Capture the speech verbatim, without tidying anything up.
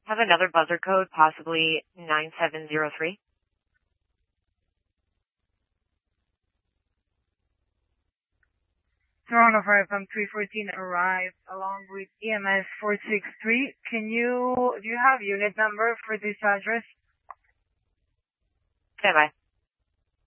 Have another buzzer code, possibly nine seven zero three. Toronto Fire Pump three fourteen arrived along with E M S four six three. Can you, do you have unit number for this address? Stand by.